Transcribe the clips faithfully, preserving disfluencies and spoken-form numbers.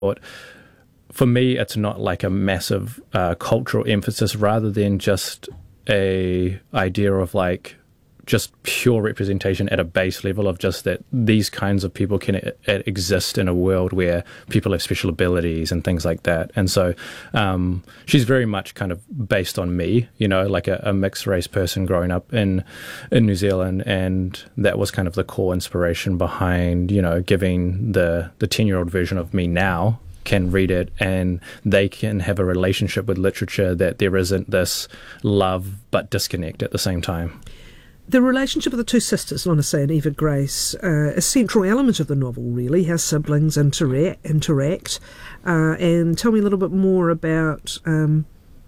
For me, it's not like a massive uh, cultural emphasis, rather than just a idea of like just pure representation at a base level of just that these kinds of people can e- exist in a world where people have special abilities and things like that. And so um, she's very much kind of based on me, you know, like a, a mixed race person growing up in in New Zealand, and that was kind of the core inspiration behind, you know, giving the the ten-year-old version of me now can read it and they can have a relationship with literature that there isn't this love but disconnect at the same time. The relationship of the two sisters, Lorna Say and Eva Grace, uh, a central element of the novel, really, how siblings interact. interact. Uh, and tell me a little bit more about, um,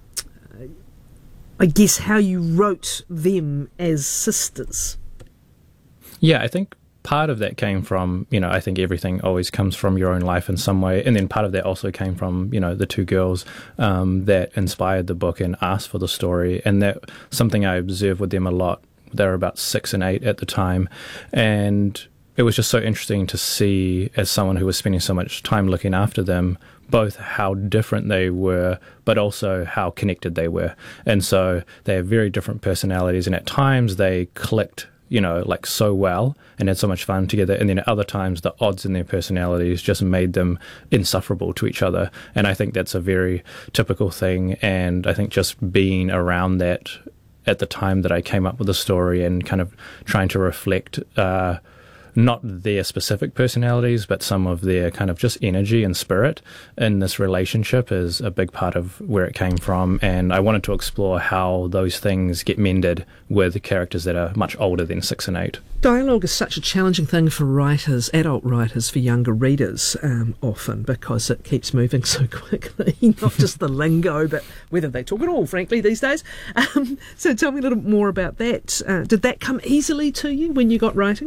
I guess, how you wrote them as sisters. Yeah, I think part of that came from, you know, I think everything always comes from your own life in some way. And then part of that also came from, you know, the two girls um, that inspired the book and asked for the story. And that something I observed with them a lot. They were about six and eight at the time. And it was just so interesting to see, as someone who was spending so much time looking after them, both how different they were, but also how connected they were. And so they have very different personalities. And at times they clicked, you know, like so well and had so much fun together. And then at other times, the odds in their personalities just made them insufferable to each other. And I think that's a very typical thing. And I think just being around that at the time that I came up with the story and kind of trying to reflect uh, not their specific personalities, but some of their kind of just energy and spirit in this relationship is a big part of where it came from. And I wanted to explore how those things get mended with characters that are much older than six and eight. Dialogue is such a challenging thing for writers, adult writers, for younger readers, um, often, because it keeps moving so quickly. Not just the lingo, but whether they talk at all, frankly, these days. Um, so tell me a little more about that. Uh, did that come easily to you when you got writing?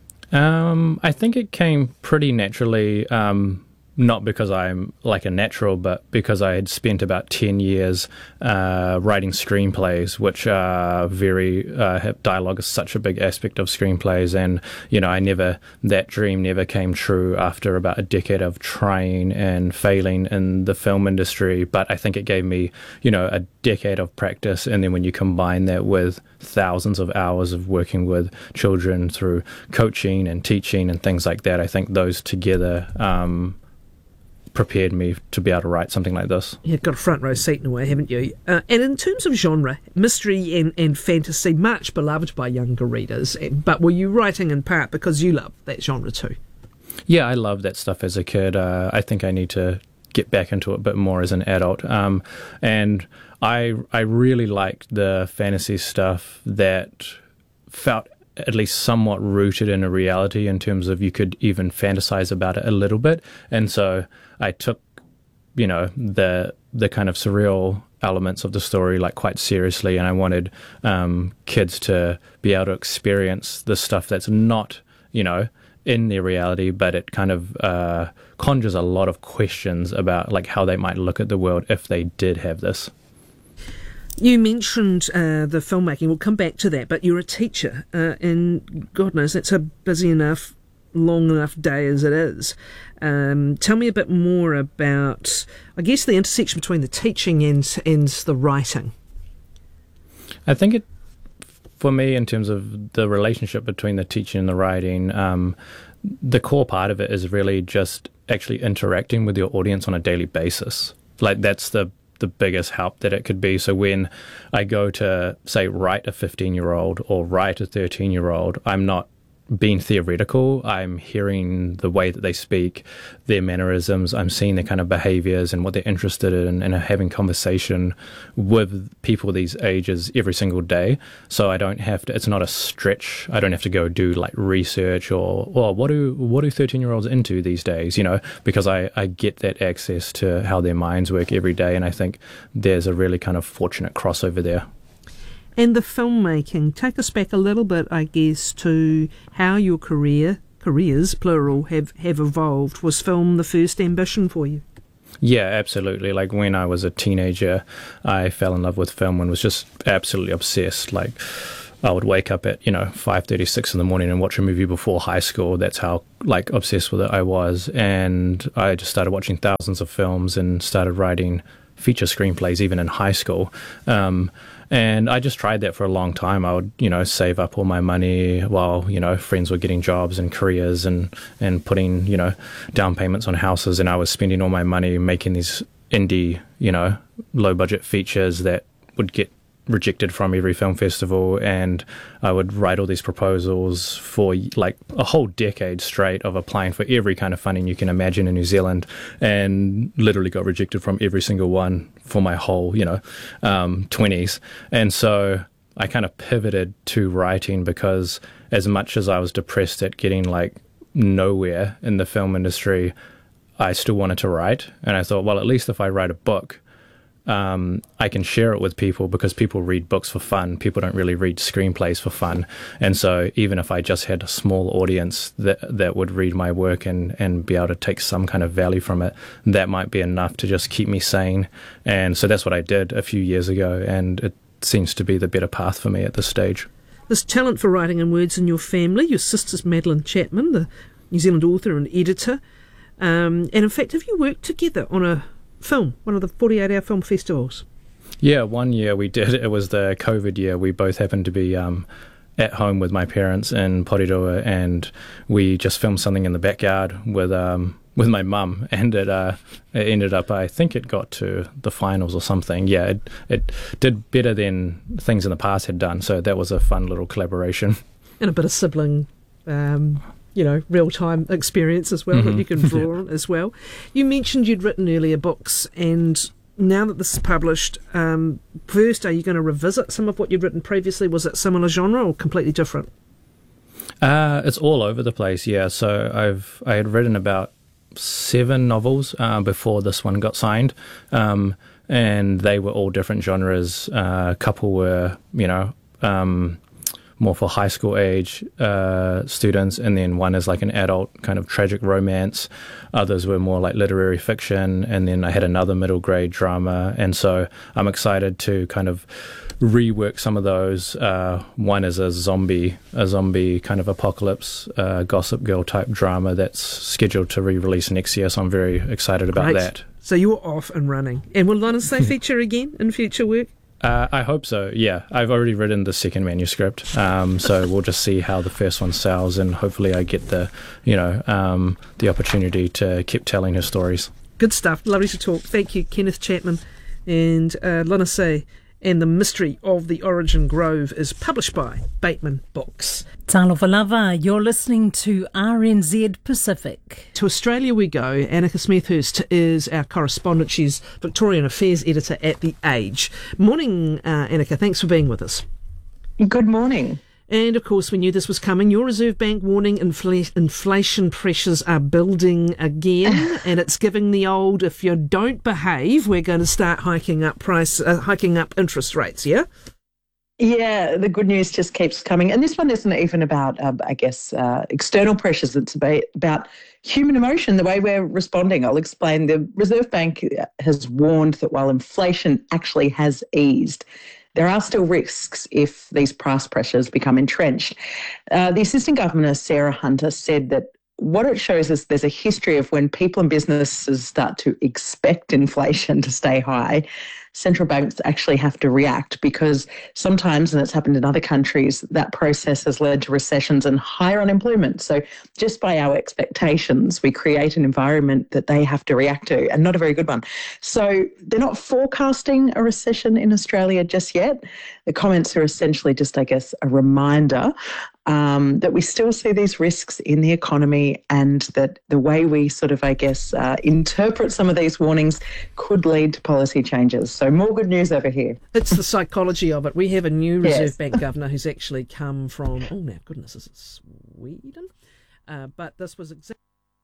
Um, I think it came pretty naturally, um, not because I'm like a natural, but because I had spent about ten years uh, writing screenplays, which are very, uh, have, dialogue is such a big aspect of screenplays. And, you know, I never, that dream never came true after about a decade of trying and failing in the film industry. But I think it gave me, you know, a decade of practice. And then when you combine that with thousands of hours of working with children through coaching and teaching and things like that, I think those together um, prepared me to be able to write something like this. You've got a front row seat in a way, haven't you? Uh, and in terms of genre, mystery and, and fantasy, much beloved by younger readers, but were you writing in part because you love that genre too? Yeah, I loved that stuff as a kid. Uh, I think I need to get back into it a bit more as an adult. Um, and I I really liked the fantasy stuff that felt at least somewhat rooted in a reality, in terms of you could even fantasize about it a little bit. And so I took, you know, the the kind of surreal elements of the story like quite seriously, and I wanted um, kids to be able to experience the stuff that's not, you know, in their reality, but it kind of uh, conjures a lot of questions about like how they might look at the world if they did have this. You mentioned uh, the filmmaking. We'll come back to that, but you're a teacher, uh, and God knows that's a busy enough, long enough day as it is. Um, tell me a bit more about, I guess, the intersection between the teaching and, and the writing. I think it, for me, in terms of the relationship between the teaching and the writing, um, the core part of it is really just actually interacting with your audience on a daily basis. Like, that's the the biggest help that it could be. So when I go to, say, write a fifteen-year-old or write a thirteen-year-old, I'm not being theoretical. I'm hearing the way that they speak, their mannerisms. I'm seeing their kind of behaviors and what they're interested in, and having conversation with people these ages every single day. So I don't have to, it's not a stretch. I don't have to go do like research or, well, what do what do thirteen-year-olds into these days, you know, because I, I get that access to how their minds work every day. And I think there's a really kind of fortunate crossover there. And the filmmaking, take us back a little bit, I guess, to how your career, careers, plural, have, have evolved. Was film the first ambition for you? Yeah, absolutely. Like, when I was a teenager, I fell in love with film and was just absolutely obsessed. Like, I would wake up at, you know, five thirty, six in the morning and watch a movie before high school. That's how, like, obsessed with it I was. And I just started watching thousands of films and started writing feature screenplays even in high school. Um, and I just tried that for a long time. I would, you know, save up all my money while, you know, friends were getting jobs and careers and, and putting, you know, down payments on houses. And I was spending all my money making these indie, you know, low budget features that would get rejected from every film festival, and I would write all these proposals for like a whole decade straight of applying for every kind of funding you can imagine in New Zealand, and literally got rejected from every single one for my whole, you know, um, twenties. And so I kind of pivoted to writing, because as much as I was depressed at getting like nowhere in the film industry, I still wanted to write. And I thought, well, at least if I write a book, Um, I can share it with people, because people read books for fun. People don't really read screenplays for fun. And so even if I just had a small audience that that would read my work and, and be able to take some kind of value from it, that might be enough to just keep me sane. And so that's what I did a few years ago, and it seems to be the better path for me at this stage. There's talent for writing and words in your family. Your sister's Madeline Chapman, the New Zealand author and editor. Um, and in fact, have you worked together on a film, one of the forty-eight hour film festivals? Yeah, one year we did. It was the COVID year. We both happened to be um, at home with my parents in Porirua, and we just filmed something in the backyard with um, with my mum, and it, uh, it ended up, I think it got to the finals or something. Yeah, it, it did better than things in the past had done, so that was a fun little collaboration. And a bit of sibling um you know, real-time experience as well, mm-hmm. that you can draw yeah. on as well. You mentioned you'd written earlier books, and now that this is published, um, first, are you going to revisit some of what you'd written previously? Was it similar genre or completely different? Uh, it's all over the place, yeah. So I've I had written about seven novels uh, before this one got signed, um, and they were all different genres. Uh, a couple were, you know, um, more for high school age uh, students, and then one is like an adult kind of tragic romance. Others were more like literary fiction, and then I had another middle grade drama. And so I'm excited to kind of rework some of those. Uh, one is a zombie, a zombie kind of apocalypse, uh, Gossip Girl type drama that's scheduled to re-release next year. So I'm very excited about Great. that. So you're off and running. And will Lana Say feature again in future work? Uh, I hope so, yeah. I've already written the second manuscript, um, so we'll just see how the first one sells, and hopefully I get the, you know, um, the opportunity to keep telling her stories. Good stuff. Lovely to talk. Thank you, Kenneth Chapman. And uh, Lana Say and the Mystery of the Origin Grove is published by Bateman Books. Talofa lava, you're listening to R N Z Pacific. To Australia we go. Annika Smethurst is our correspondent. She's Victorian Affairs Editor at The Age. Morning, uh, Annika. Thanks for being with us. Good morning. And, of course, we knew this was coming. Your Reserve Bank warning infl- inflation pressures are building again, and it's giving the old, if you don't behave, we're going to start hiking up price, uh, hiking up interest rates, yeah? Yeah, the good news just keeps coming. And this one isn't even about, uh, I guess, uh, external pressures. It's about, about human emotion, the way we're responding. I'll explain. The Reserve Bank has warned that while inflation actually has eased, there are still risks if these price pressures become entrenched. Uh, the Assistant Governor, Sarah Hunter, said that what it shows is there's a history of when people and businesses start to expect inflation to stay high, central banks actually have to react, because sometimes, and it's happened in other countries, that process has led to recessions and higher unemployment. So just by our expectations, we create an environment that they have to react to, and not a very good one. So they're not forecasting a recession in Australia just yet. The comments are essentially just, I guess, a reminder Um, that we still see these risks in the economy, and that the way we sort of, I guess, uh, interpret some of these warnings could lead to policy changes. So more good news over here. It's the psychology of it. We have a new Reserve Yes. Bank governor who's actually come from, oh, now, goodness, is it Sweden? Uh, but this was exactly...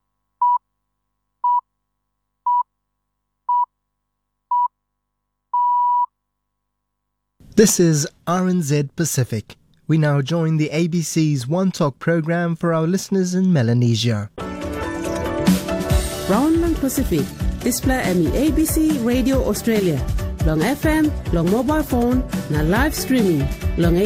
This is R N Z Pacific. We now join the A B C's One Talk program for our listeners in Melanesia. Round ng Pacific, display M E A B C Radio Australia. long F M, long mobile phone, na live streaming long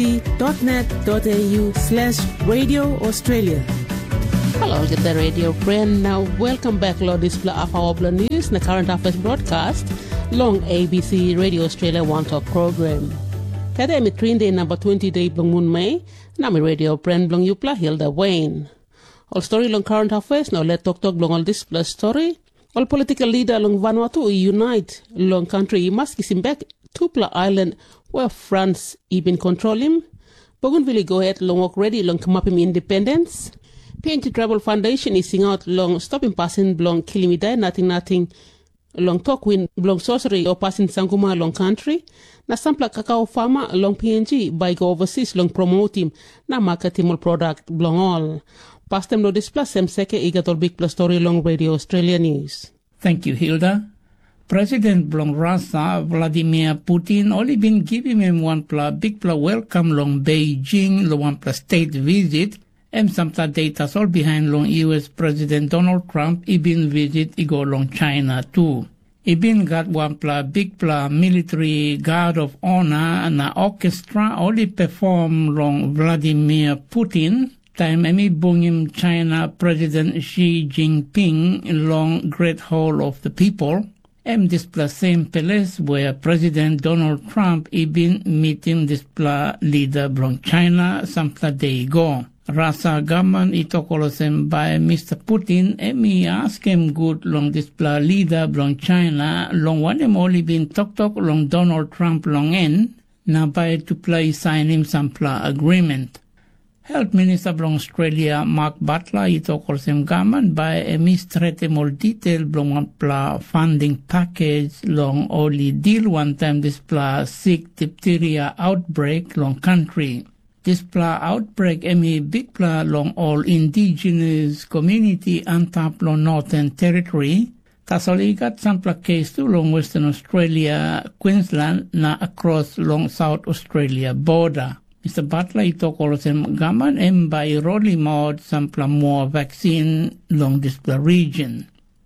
abc.net.au slash Radio Australia. Hello, the radio friend. Now, welcome back to this of our news, the current affairs broadcast, long A B C Radio Australia One Talk program. Today, I'm train day number twenty day blong moon May. Now, my radio friend blong Yupla Hilda Wayne. All story long current affairs. Now, let's talk talk long all this plus story. All political leader long Vanuatu unite long country must kiss back Tupla Island where France even control him. Bougainville go ahead long walk ready long come up him independence. P N T Travel Foundation is sing out long stopping passing long killing me die nothing nothing long talk win long sorcery or passing Sanguma long country. Na sampla cacao farmer long P N G by go overseas long promote him na market him all product long all. Past them no display sem seke igatol big plus story long Radio Australia News. Thank you, Hilda. President Blong Russia Vladimir Putin only been giving him one pla big pla welcome long Beijing lo one pla state visit. And some data all behind long U S President Donald Trump he been visit he go long China too. He been got one pla big pla military guard of honor and the orchestra only perform long Vladimir Putin. Time Emi bring him China President Xi Jinping along Great Hall of the People. And this plus same place where President Donald Trump he been meeting this pla leader from China some day ago. Rasa government ito kolosem by Mister Putin emi ask him good long this pla leader from China long one him only been talk talk long Donald Trump long end na by to play sign him some pla agreement. Health Minister from Australia Mark Butler ito kolosem government by emi straight more detail long one pla funding package long only deal one time this pla sick diphtheria outbreak long country. This pla outbreak emi big pla long all indigenous community antap long Northern Territory. Tasoli got some pla case to long Western Australia, Queensland na across long South Australia border. Mister Butler ito kolosem gaman em by rolling mod some pla more vaccine long this pla region.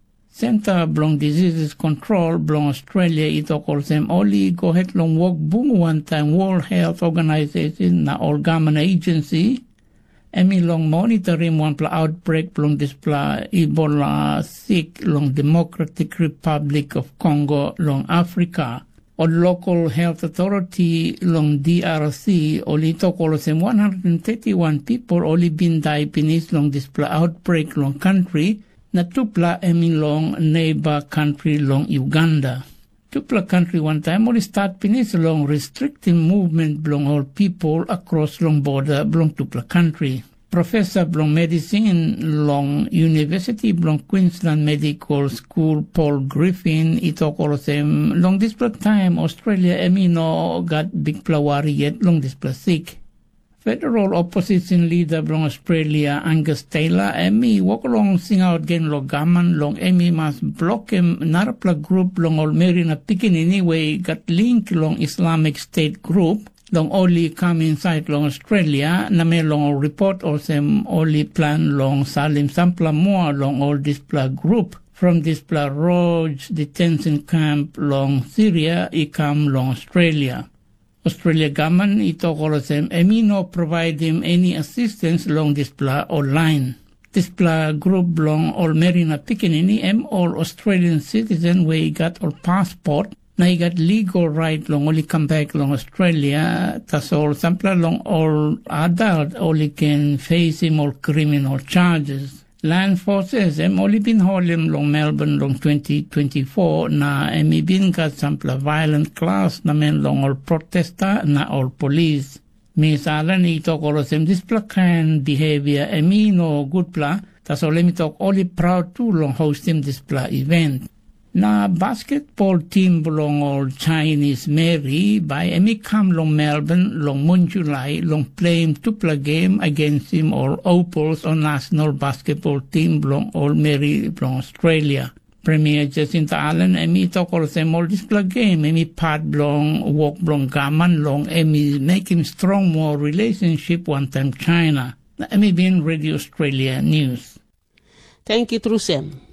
Center Blong Diseases Control Blong Australia ito kolosem only go ahead long work boom one time World Health Organization na all government agency emi long monitoring one pla outbreak blong this pla Ebola sick long Democratic Republic of Congo long Africa. Or local health authority long D R C only ito kolosem one hundred thirty-one people only been diagnosed long this pla outbreak long country. Na tupla emi long neighbor country long Uganda. Tupla country one time only start pinis long restricting movement belong all people across long border belong tupla country. Professor belong medicine long University belong Queensland Medical School Paul Griffin ito kolosem long this time Australia emi no got big plawari yet long this sick. Federal opposition leader from Australia, Angus Taylor, emi walk along sing out gen lo gaman long emi mas block him narapla group long all merina picking anyway got link long Islamic State group long only come inside long Australia na may long report or sem only plan long salim sampla more long all this pla group from this pla Roge detention camp long Syria i come long Australia. Australia government ito kolosem emi no provide him any assistance long this pla online. This pla group long all merina pikinini em all Australian citizen we got all passport na he got legal right long only come back long Australia tas all sampla long all adult only can face him all criminal charges. Land forces em only been hold him long Melbourne long twenty twenty-four na emi bin got sampla violent class na men long all protester na all police. Miss Alan ito kolosem this pla kind behavior emi no good pla tas all emi talk only proud to long host him this pla event. Na basketball team belong all Chinese Mary by emi come long Melbourne long Moon July long playing tupla game against him all Opals on national basketball team belong all Mary from Australia. Premier Jacinta Allen emi to kolosem all this pla game emi part belong walk belong gaman long emi make him strong more relationship one time China. Na emi been Radio Australia News. Thank you, Trusem.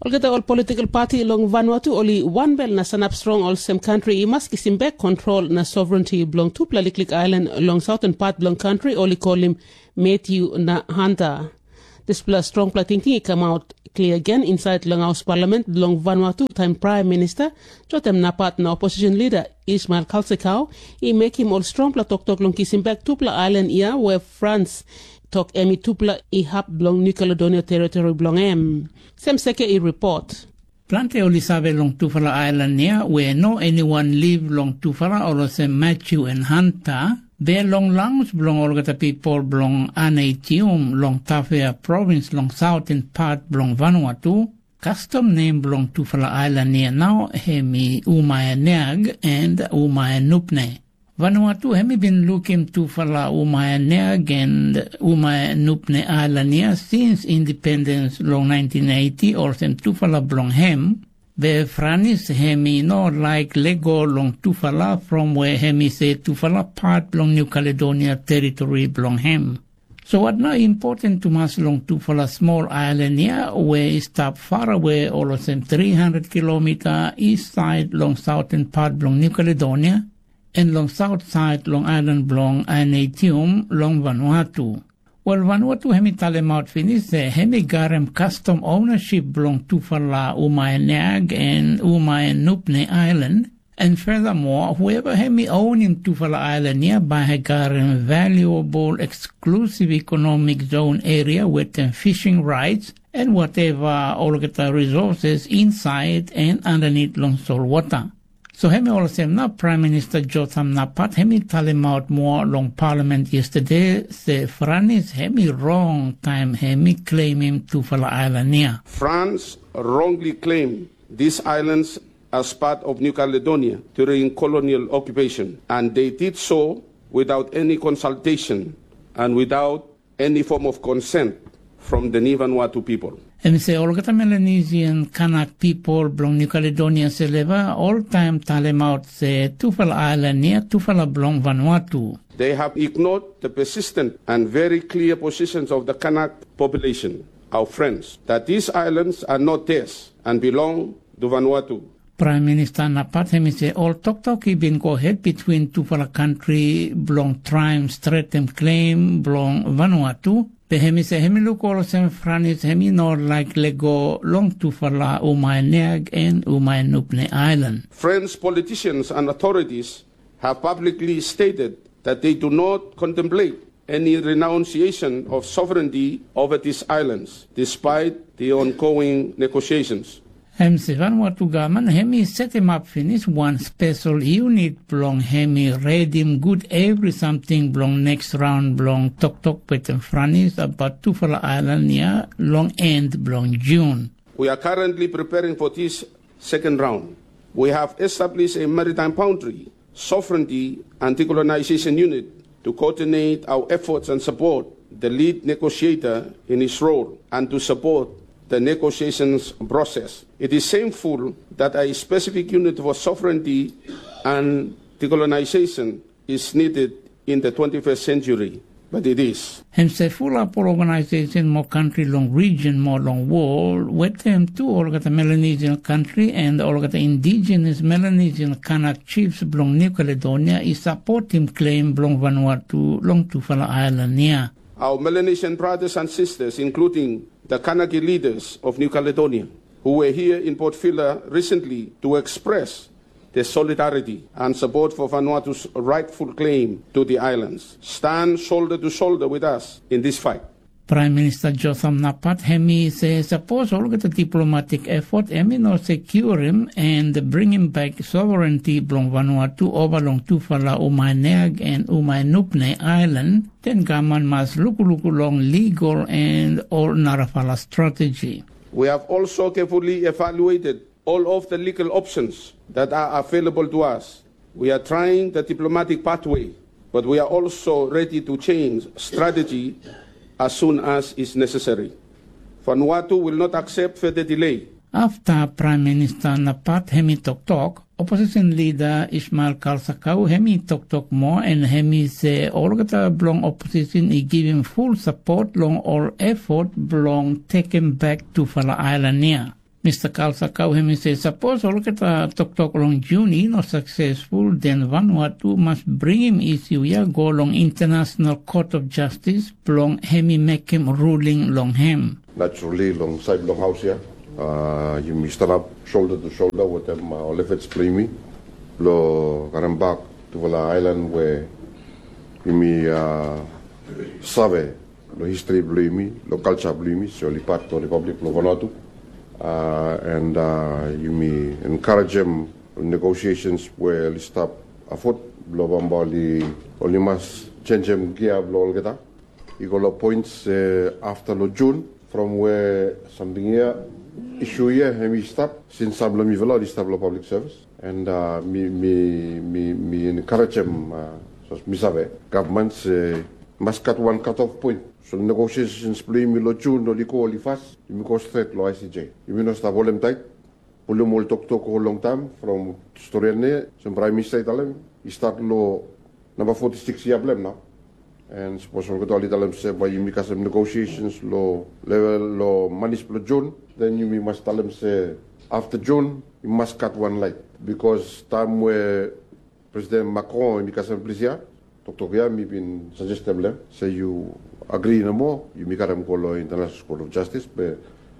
Olgata all political party long Vanuatu oli one bel na sanap strong all same country imas kisimbe control na sovereignty belong to Plaliklik Island long southern part belong country oli call him Matthew na Hunter. This plus strong platinting come out clear again inside long House Parliament long Vanuatu time Prime Minister Jotam Napat na opposition leader Ismail Kalsekau he make him all strong pla tok tok long kisimbe Tupla Island ia where France talk emi tupla I hap belong New Caledonia territory belong em. Sem seke I report. Plante oli sabe long Tufala Island nia where no anyone live long Tufala or se Matthew and Hunter. Be long langs belong olgata people belong Anatium long Tafea province long southern part belong Vanuatu. Custom name belong Tufala Island nia now hemi Umaya Neag and Umaya Nupne. Vanuatu hemi been looking to Fala Umaya Neag and Umaya Nupne Islandia since independence long nineteen eighty or sem Tufala belong hem. Be Franis hemi no like Lego long Tufala from where hemi say Tufala part belong New Caledonia territory belong hem. So what now important to us long Tufala small island here where it stop far away all of them three hundred kilometer east side long southern part belong New Caledonia. And long south side, long island belong Anatium, long Vanuatu. Well, Vanuatu hemi talemaut finish the hemi garem custom ownership belong to Fala Umaya Neag and Umaya Nupne Island. And furthermore, whoever hemi owning Tufala Island nearby garem valuable exclusive economic zone area with them fishing rights and whatever all the resources inside and underneath long salt water. So hemi also na Prime Minister Jotam Napat hemi talim out more long Parliament yesterday say Franis hemi wrong time hemi claim him Tufala Island near. France wrongly claimed these islands as part of New Caledonia during colonial occupation, and they did so without any consultation and without any form of consent from the Vanuatu people. And say all the Melanesian Kanak people belong New Caledonia seleva all time talem out say Tufala Island near Tufala belong Vanuatu. They have ignored the persistent and very clear positions of the Kanak population, our friends, that these islands are not theirs and belong to Vanuatu. Prime Minister Napat hemi say all talk talk he been go ahead between Tufala country belong tribes threaten claim belong Vanuatu. Pe hemi se hemi look all sem Franis hemi nor like Lego long Tufala Umaya Neag and Umaya Nupne Island. French politicians and authorities have publicly stated that they do not contemplate any renunciation of sovereignty over these islands, despite the ongoing negotiations. Hem se Vanuatu government hemi set him up finish one special unit belong hemi read him good every something belong next round belong talk talk with them Franis about Tufala Island near long end belong June. We are currently preparing for this second round. We have established a maritime boundary, sovereignty and decolonization unit to coordinate our efforts and support the lead negotiator in his role and to support the negotiations process. It is shameful that a specific unit for sovereignty and decolonization is needed in the twenty-first century, but it is. Hem say full up organization more country long region more long world with them too all got the Melanesian country and all got the indigenous Melanesian Kanak chiefs belong New Caledonia is support him claim belong Vanuatu long Tufala Island near. Our Melanesian brothers and sisters, including the Kanaki leaders of New Caledonia, who were here in Port Vila recently to express their solidarity and support for Vanuatu's rightful claim to the islands, stand shoulder to shoulder with us in this fight. Prime Minister Jotam Napat hemi say suppose all the diplomatic effort hemi no secure him and bring him back sovereignty belong Vanuatu over long Tufala Umaya Neag and Umaya Nupne Island, then government must look look along legal and all Narafala strategy. We have also carefully evaluated all of the legal options that are available to us. We are trying the diplomatic pathway, but we are also ready to change strategy as soon as is necessary. Vanuatu will not accept further delay. After Prime Minister Napat hemi tok tok, opposition leader Ismail Kalsekau hemi tok tok more and hemi say all the belong opposition he give him full support long all effort belong taken back to Tufala Island near. Mister Kalsakau hemi say, suppose all kita tok-tok long Juni not successful, then Vanuatu must bring him issue ya go long International Court of Justice, long hemi make him ruling long him. Naturally, long side long house ya, uh, you may stand up shoulder to shoulder with them, uh, Olefets Primi, lo Karambak to Vala Island where you may uh, save lo history blimi, lo culture blimi, so li part of the Republic of Vanuatu. Uh, and uh, you may encourage them negotiations where they stop a foot, blow bambali, only must change them gear, blow all geta. You got points uh, after lo June from where something here issue here, and we stop since some lo mi velo, they stop lo public service, and uh, me me me me encourage them. Uh, so me sabe governments uh, must cut one cut off point. So negotiations play me lo June lo liko li fast, me go straight lo I C J. You mean no sta volem tight. Pulo mo tok tok ko long time from story ne, some prime minister talem. He start lo number forty-six year blem now. And suppose we go to talem say by you make some negotiations lo level lo manis lo June, then you must tell them say after June you must cut one light because time where President Macron make some pleasure. Tok tok ya me been suggest them say you agree no more, you make them go to International Court of Justice, but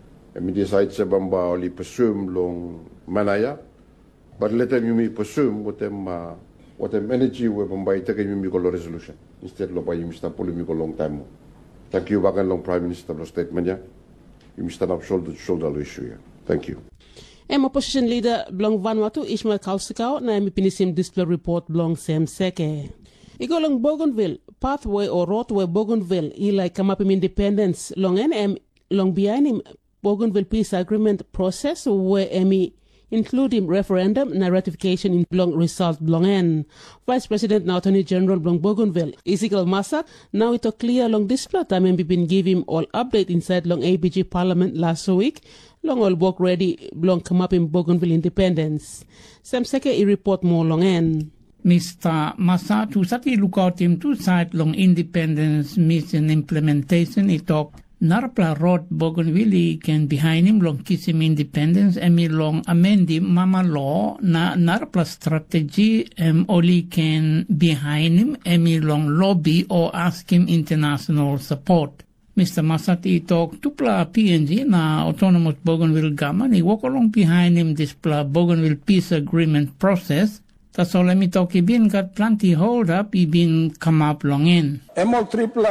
I decide se bamba only presume long manaya, but let them you may presume what them uh, what them energy we bamba take you may go resolution instead lo pa you Mister Polo go long time. Thank you back and long Prime Minister lo statement ya. You may stand up shoulder to shoulder lo issue ya. Thank you. Em opposition leader Blong Vanuatu Ishmael Kalsakau na mi pinisim display report Blong Sem Seke. Iko long Bougainville, pathway or roadway Bougainville, ilai come up in independence, long N M, long behind him, Bougainville peace agreement process, where Emi include him referendum na ratification in long result long N. Vice President na Attorney General Blong Bougainville, Ezekiel Massa, now it a clear long display time and been give him all update inside long A B G Parliament last week, long all work ready, long come up in Bougainville independence. Sam Seke, he report more long N. Mister Massa, to sati look out him two side long independence mission implementation, he talk Narpla road Bougainville can behind him long kiss him independence and me long amend him mama law na Narpla strategy um, only can behind him and me long lobby or ask him international support. Mister Masati talk to pla P N G na autonomous Bougainville government, he walk along behind him this pla Bougainville peace agreement process. That's all let me talk. He been got plenty hold up. He been come up long in. M O triple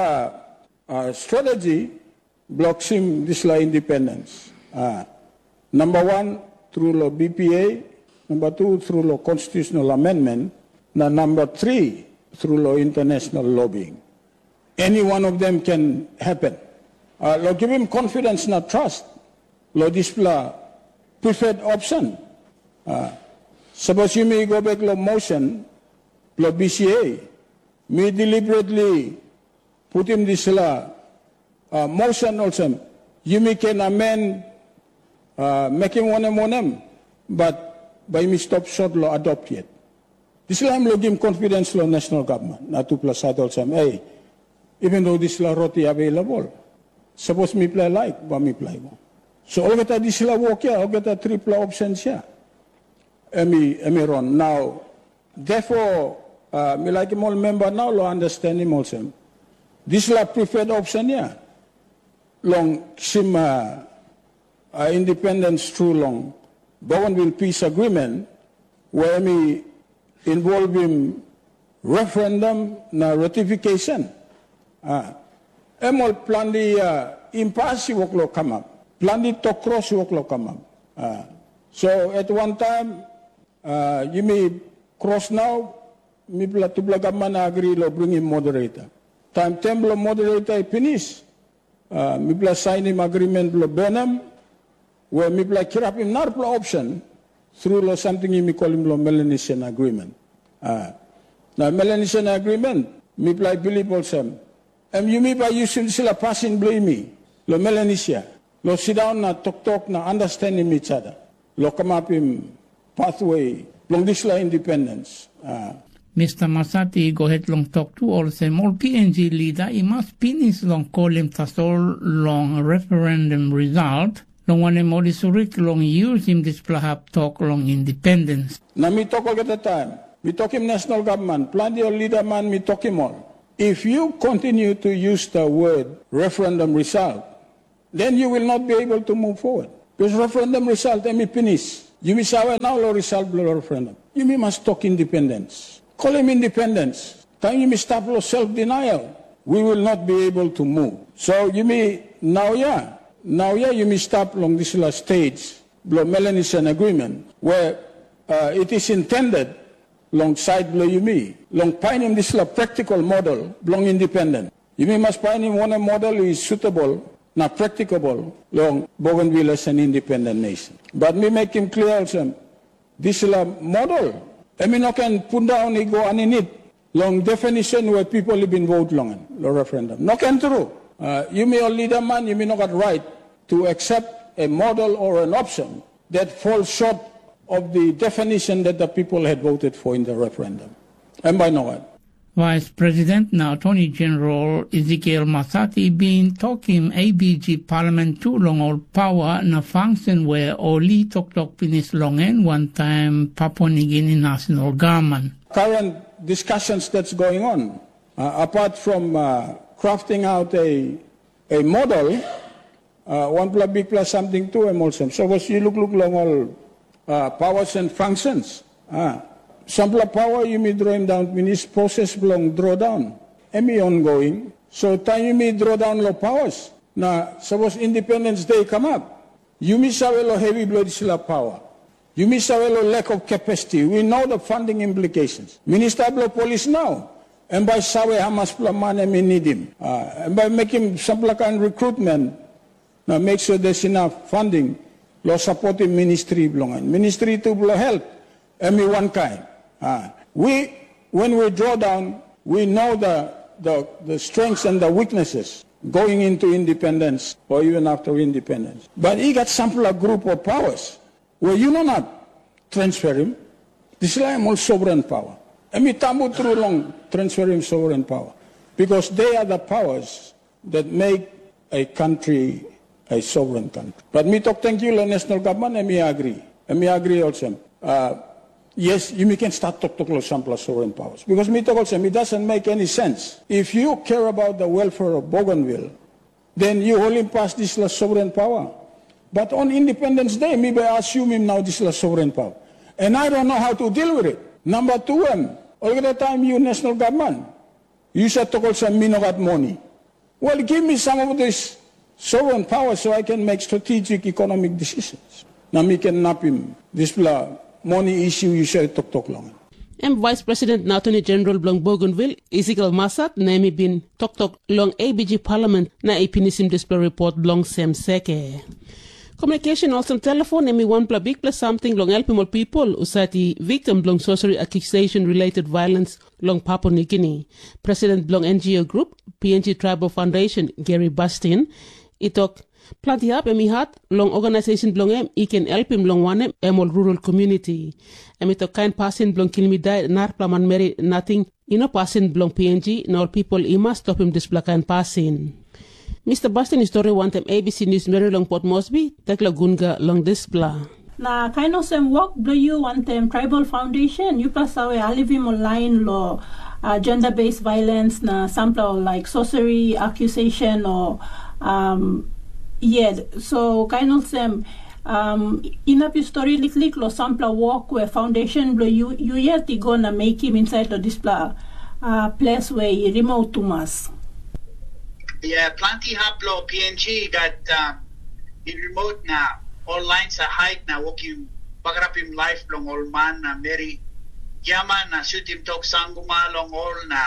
uh, strategy blocks him this la independence. Uh, number one through law B P A. Number two through law constitutional amendment. Now number three through law international lobbying. Any one of them can happen. Uh, law give him confidence, not trust. Law display preferred option. Uh, Suppose you may go back to motion, to B C A, may deliberately put him this law, uh, motion also. You may can amend, uh, make him one M one M, but by me stop short law adopt yet. This law I'm looking confidence law national government, not to plus side also. Hey, even though this law roti available, suppose me play like, but me play one. So all get this law work here, all get a triple options here. Emi, emi ron. Now, therefore, uh, me like him all member now, lo understand him also. This la preferred option here. Long sim uh, uh, independence through long Bougainville peace agreement, where me involve him referendum na ratification. Ah, em all plan di uh, impasse work lo come up. Plan di to cross work lo come up. Ah, so at one time. Uh, you may cross now, me bla to bla government agree lo bring him moderator. Time temple moderator finish, uh, me bla sign him agreement lo benam, where me bla kirap him narpla option through lo something me call him lo Melanesian agreement. Uh, now Melanesian agreement, me bla believe also. And you me by you should still passing blame me, lo Melanesia, lo sit down na talk talk na understanding each other, lo come up him. Pathway, long this la independence. Uh. Mister Masati go ahead long talk to all them all P N G leader. He must finish long call him tasol long referendum result. long one em odi surik long use him this plahap talk long independence. Na me talk all the time. Me talk him national government. Plenty of leader man me talk him all. If you continue to use the word referendum result, then you will not be able to move forward. Because referendum result, I finish. You may say now the result of referendum. You may must talk independence. Call him independence. Time you may stop self-denial. We will not be able to move. So you may now yeah, now yeah you may stop along this last stage, below Melanesian agreement, where uh, it is intended alongside below you may, long find him this practical model, belong independent. You may must find him one model who is suitable, not practicable, long Bougainville as an independent nation. But me make him clear also, this is a model. I mean, I can put down and go on in it. Long definition where people have been vote long in the referendum. No can true. Uh, you may all leader man, you may not got right to accept a model or an option that falls short of the definition that the people had voted for in the referendum. And by no one. Vice President now Attorney General Ezekiel Masati been talking A B G Parliament too long all power na function where only talk talk finish long and one time Papua New Guinea national government. Current discussions that's going on, uh, apart from uh, crafting out a a model, uh, one plus big plus something two emulsion. So as you look look long all uh, powers and functions. Uh, Sample power you may draw him down when this process belong draw down. And me ongoing. So time you may draw down low powers. Now suppose Independence Day come up. You may have a heavy blood power. You may have a lack of capacity. We know the funding implications. Minister of Police now. And by Sawe Hamas money we need him. Uh, and by making some kind of recruitment, now make sure there's enough funding. Law supporting ministry belong. Ministry to blow health. And me one kind. Uh, we, when we draw down, we know the, the, the strengths and the weaknesses going into independence or even after independence. But he got sample a group of powers where you know not transfer him. This is like all sovereign power. And we tambu through long transfer him sovereign power. Because they are the powers that make a country a sovereign country. But me talk thank you, the national government, and me agree. And me agree also. Uh, Yes, you can start talk to sample sovereign powers. Because me talk also, it doesn't make any sense. If you care about the welfare of Bougainville, then you only pass this last sovereign power. But on Independence Day, maybe I assume him now this last sovereign power. And I don't know how to deal with it. Number two, um, all the time you national government, you said to also me no got money. Well, give me some of this sovereign power so I can make strategic economic decisions. Now me can nap him this blah. Money issue you shall talk talk long. And Vice President na Attorney General Blong Bougainville, Ezekiel Masat, na mi bin talk talk long A B G Parliament na ipinisim display report Blong Sem Seke. Communication also telephone na mi one plus big plus something long help more people usati victim Blong sorcery accusation related violence long Papua New Guinea. President Blong N G O Group, P N G Tribal Foundation, Gary Bastin, itok Plenty up emihat long organization blong em iken help him long one em all rural community. Emito kind passing blong kilmidai nar plaman meri nothing ino passing blong P N G nor people ima stop him this kind passing. Mister Bastin story want em A B C News Mary long Port Moresby tekla gunga long display. Na kind of same work do you want them tribal foundation you plus awe alivim online law uh, gender based violence na sample like sorcery accusation or um yeah, so kind of same um in a story like lo sample walk where foundation blow you you yet gonna make him inside the display uh place where he remote to mass. Yeah, plenty haplo P N G got uh, in remote now. All lines are hide now walking bagrap him life long all man na Mary Yaman na shoot him talk sanguma long all na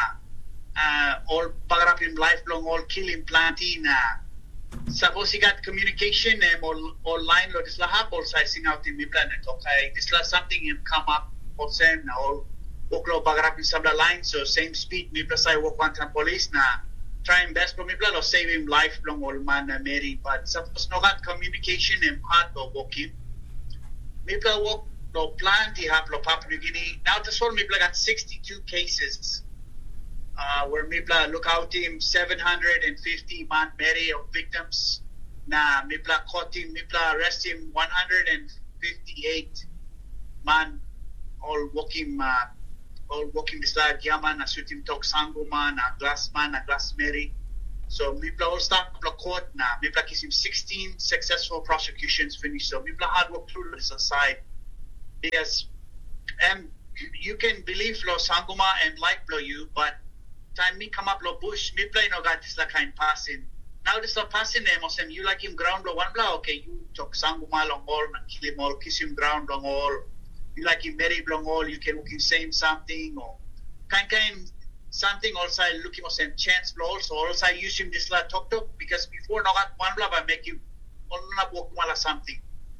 uh all bagrap him life long all kill him plenty na. Suppose he got communication and all online lo this la hap all sizing out in mi planet okay this la something him come up or same na all oklo bagrap in some line so same speed mi plasai walk one time police na trying best for mi plan or save him life long all man na Mary but suppose no got communication and hard lo walk him mi plan walk lo plenty hap lo Papua New Guinea now this one mi plan got sixty-two cases. Uh, where Mipla look out him seven hundred fifty man Mary of victims na mipla caught him, mipla arrest him one hundred fifty-eight man all walking uh, all walking this like yaman na sutim tok sanguma na glassman na glassmary. So mipla all start mipla court na mipla kiss him sixteen successful prosecutions finished. So mipla hard work through this aside. Yes, and you can believe lo sanguma and like lo you, but time me come up lo bush mipla you know got this like kind passing. Now this is passing them, or you like him ground lo one blah. Okay, you talk sanguma long all, kill him all, kiss him ground long all. You like him marry long all, you can look him saying something or kind kind something also look him or same chance blow also also use him this la talk talk because before no got one blah I make you all not walk mala something.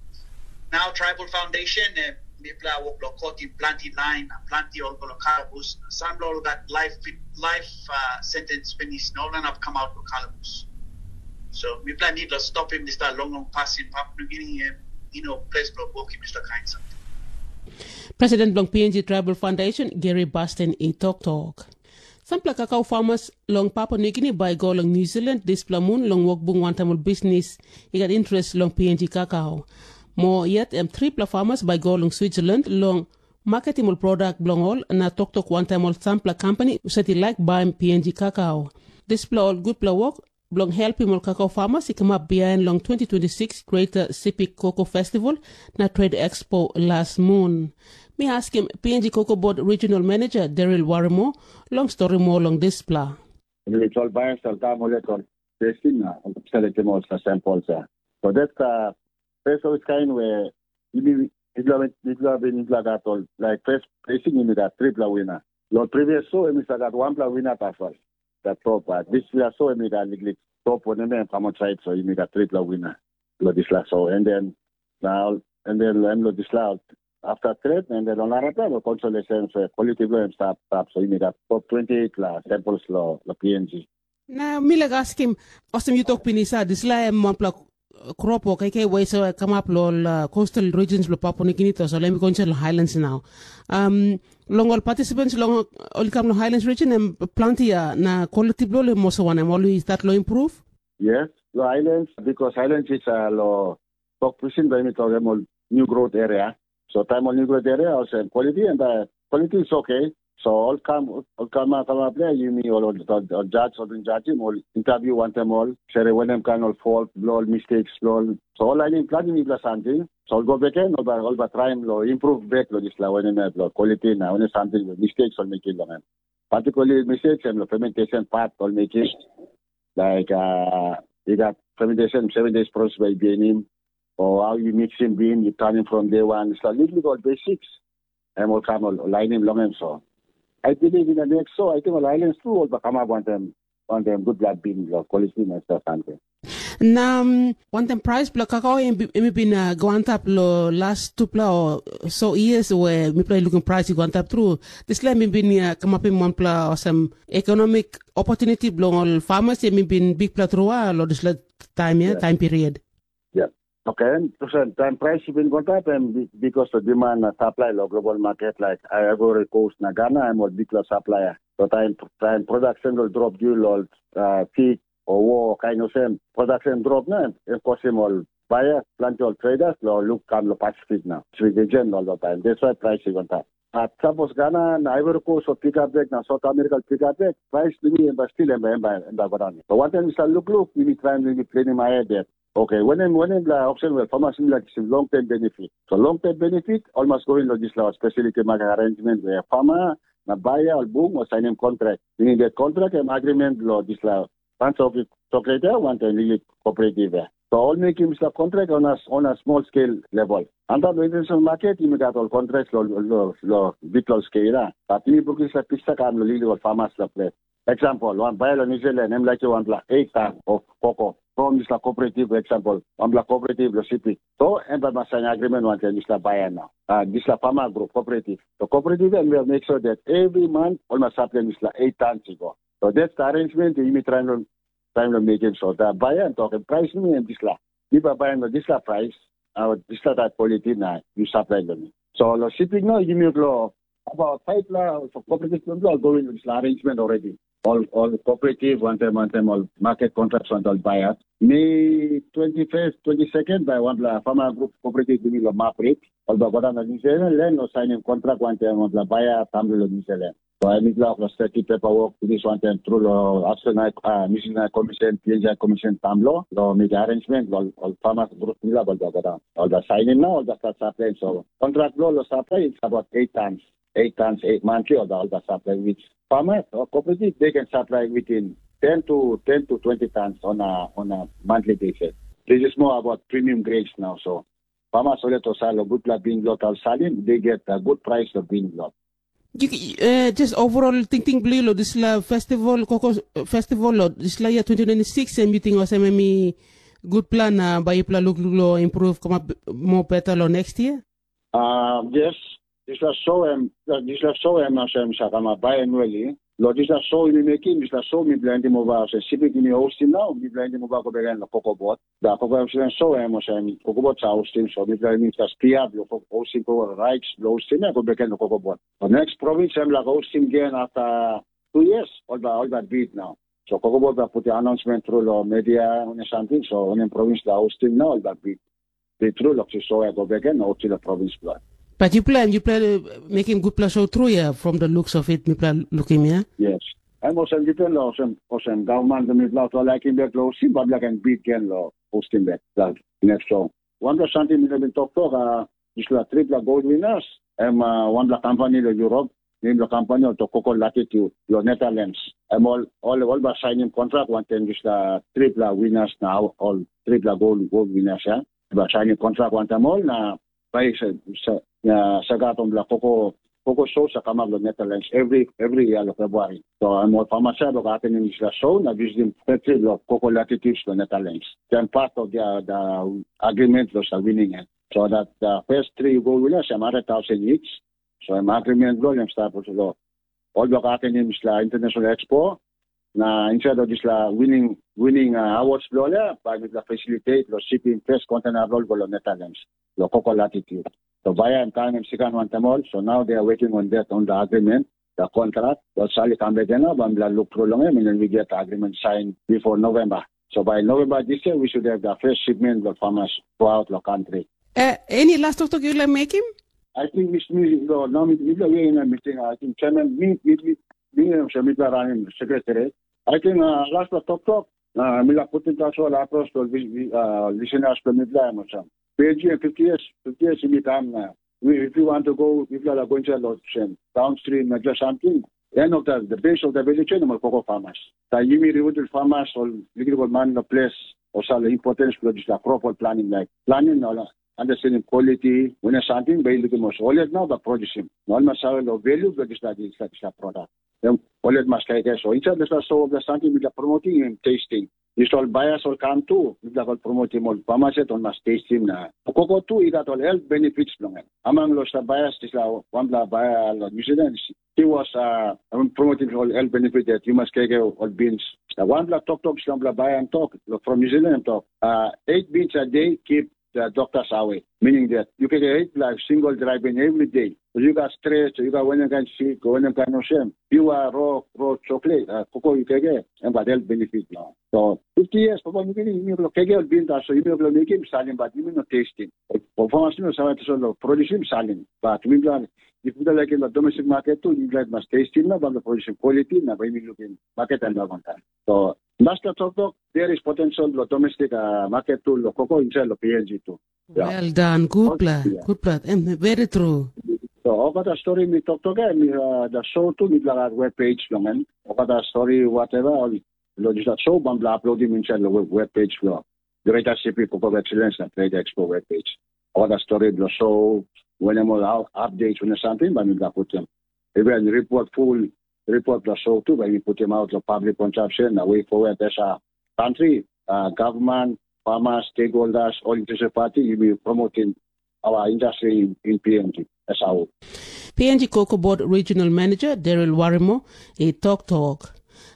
Now Tribal Foundation uh, mipla walk lo caught him planty line, planty all go calabus. Some all got life life uh, sentence finished. No one have come out to calabus. So we plan need to stop him this long long passing Papua New Guinea, you know, place to walk him this kind something. President Long P N G Tribal Foundation Gary Baston e talk talk. Sampla cacao farmers long Papua New Guinea by go long New Zealand this plamoon long work bung one time business. He got interest long P N G cacao. More yet um three pla farmers by go long Switzerland long marketable product long all na talk talk one time all sampla company said he like buying P N G cacao. This pla all good pla work. Long help him cacao farmers he come up behind long twenty twenty-six Greater Sipik Cocoa Festival na Trade Expo last moon. Me ask him P N G Cocoa Board Regional Manager Daryl Warrimo long story more long this pla. Individual buyers are molecular testing na select more samples. So that's uh first of its kind where you it have been like all like first placing in that triple winner. Lord previous so we got one pla winner at first. That top part. This we are so we got like top one and then from outside so you got triple winner. Lord this last so and then now and then I'm Lord this last after trade and then on our level consolation so quality blow and start up so you got top twenty-eight la samples law la P N G. Now me like ask him awesome you talk pinisa this la am pla crop okay okay way so come up lo coastal regions lo Papua New Guinea so let me go to highlands now. Um long all participants long all come to highlands region and plenty na quality blow le most one always that lo improve. Yes, the islands because islands is a lo talk pushing by me to new growth area. So time on new growth area also quality and the quality is okay. So all come all come come up there you mean all or judge or judge him all interview one time all share when them kind of fault blow mistakes blow so all I need planning is something so I'll go back in all all but try and improve back lo this la when them quality now when something with mistakes or making them particularly mistakes and fermentation part all making like uh you got fermentation seven days process by being or how you mix him bean you turn him from day one it's a little bit basics and all come all line him long and so I believe in the next so I think all islands too will come up one them one them good blood bean quality and stuff something. Now one time price block cacao me been uh, going up lo last two pla or so years where me play looking price going up through this let me been uh, come up in one pla or some economic opportunity blow all farmers me been big pla through lo this time yeah, yeah time period. Yeah. Okay, so time price been going up and because the demand and supply lo global market like Ivory Coast na Ghana I'm a big supplier. So time time production will drop due lo uh, feed or war kind of same production drop na of course all buyer plant all traders lo look come lo Pacific now. So the gen all the time. That's why price is going up. But suppose Ghana and Ivory Coast or pick up back now South America pick up back price to me but still in the in the So one time we start look look we try and really play in my head there. Okay, when I'm when I'm the option well, farmers like long term benefit. So long term benefit almost going to this law specialty market arrangement where farmer, na buyer or boom or sign him contract. You need that contract and agreement law this law. Once of it chocolate one time really cooperative. So all make him a contract on a on a small scale level. Under the international market, you got all contracts law law law big law scale. But you book is a pista can legal farmers la play. Example, one buyer in New Zealand, I'm like one black eight ton of cocoa. From this cooperative example, one black cooperative city. So, and by sign agreement one can this buyer now. Uh, this la farmer group cooperative. The cooperative and we'll make sure that every month almost supply this la eight tons to go. So that's the arrangement you may try to try to make it so the buyer and talk and price me and this la. If I buy on this la price, uh, this la that quality now you supply them. So the shipping now you make law about five la for cooperative law going with this arrangement already. all all cooperative one time one time all market contracts on all buyers. May twenty-first, twenty-second by one la farmer group cooperative gini lo map rate. All the godan New Zealand land no signing contract one time on la buyer tamlo lo New Zealand. So I need to study paperwork to this one time through lo action uh mission commission, P N G commission tamlo. Lo make arrangement all all farmer group nila all the godan. All the signing now all the start supplying. So contract lo lo supply it's about eight tons. Eight tons, eight monthly or the all the supply which farmers or cooperative they can supply within ten to ten to twenty tons on a on a monthly basis. This is more about premium grades now. So farmers only to sell a good bean lot of selling, they get a good price of bean lot. You, uh, just overall thinking blue lo this la festival cocoa festival lo this la year twenty twenty-six and meeting was me good plan uh, by pla look lo improve come up more better lo next year. Uh yes. This was so um this was so um sam sakama biannually. Lo this was so in making this was so me blend him over so shipping in hosting now me blend him over go begin the cocoa bot. The cocoa was so um sam cocoa bot hosting so me blend it as clear lo hosting go rights lo hosting go begin the cocoa bot. The next province I'm like hosting again after two years all the all that beat now. So cocoa bot will put the announcement through the media on something so on in province the hosting now all that beat. They through lo so I go begin out to the province blood. But you plan, you plan uh, making good plus show through yeah, from the looks of it, me plan looking yeah. Yes. I'm also depend on some some government me plan to like in back low see but like and beat can law hosting back that next show. One percent in the talk talk uh this la triple gold winners. I'm uh, one la company in Europe, name the company of Cocoa Latitude, your Netherlands. I'm all all all by signing contract one time this la triple winners now all triple gold gold winners yeah. By signing contract one time all na by sa na sa gatong la cocoa cocoa show sa Camaglo Netherlands every every year of February. So I'm more pharmacia lo atin in isla show na visiting factory of Cocoa Latitudes to Netherlands. Then part of the the agreement was winning it. So that the first three gold winners I'm one hundred thousand each. So I'm agreement lo yung start to lo. All the atin in isla International Expo na instead of isla winning winning uh, awards lo la by the facilitate lo shipping first container roll go lo Netherlands. Lo Cocoa Latitude. So via and time and second one time all. So now they are working on that on the agreement, the contract. But Sally come back now, but look through long and then we get the agreement signed before November. So by November this year we should have the first shipment of farmers throughout the country. Uh, any last talk you like make him? I think Miss Me no now we we in a meeting. I think chairman me me me me running secretary. I think uh, last talk talk uh me la put in touch all across to uh listeners to me plan or something. Page fifty years, fifty years in the time now. We, if you want to go, if you are going to ocean, downstream, or just something, end of the, the base of the value chain, are cocoa farmers. The Yimi Rivutal farmers, or little man the place, or some importance to the proper planning, like planning, or understanding quality, when there's something, by looking more solid now, but producing. No one must have the value of the product. Then all it must like that. So inside the so of the something with the promoting and tasting. This all buyers will come too. If they will promote him all farmers on must taste him na. Cocoa too, it got all health benefits long. Among those buyers, this la one la buyer New Zealand. He was uh promoting all health benefits that you must take all beans. The one la talk talk some la buyer and talk from New Zealand talk. Uh eight beans a day keep the doctors away. Meaning that you can eat like single driving every day. So you got stress, you got when you can sick, when you can no shame. You are raw, raw chocolate, uh, cocoa you can get, and but health benefit now. So fifty years, Papa, you can you can get beans, so you can make him selling, but you will not taste it. Performance no so to produce him selling, but we plan if you like in the domestic market too, you like must taste it now, but the production quality now by me looking market and one time. So that's the talk talk. There is potential the domestic uh, market too, the cocoa inside the P N G too. Yeah. Well done, good plan, yeah. Good plan, and very true. So about the story me talk to again, uh, the show too, me like a web page long and about the story whatever, or just that show, but upload him inside the web, web page floor. Greater C P Cocoa Excellence and Trade Expo web page. All the story, the show, when I'm all out updates when there's something, but we put them. Even report full report the show too, but we put them out of public consumption, a way forward as a country, uh, government, farmers, stakeholders, all interested parties, you be promoting our industry in, in P N G. That's how. P N G Cocoa Board Regional Manager Daryl Warimo, a talk talk.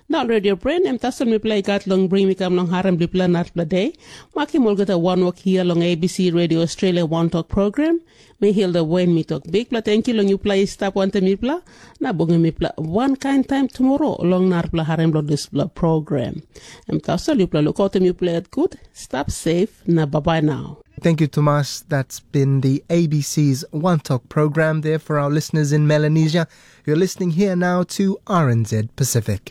Now radio brain em tasol mi play kat long bring mi kam long haram bli plan at day. Maki molgata one walk here long A B C Radio Australia One Talk program. Me heal the when me talk big pla thank you long you play stop one time mi pla. Na bonga mi pla one kind time tomorrow long nar pla haram lo this pla program. Em tasol you pla look out you play it good. Stop safe. Na bye bye now. Thank you, Tomas. That's been the A B C's One Talk program there for our listeners in Melanesia. You're listening here now to R N Z Pacific.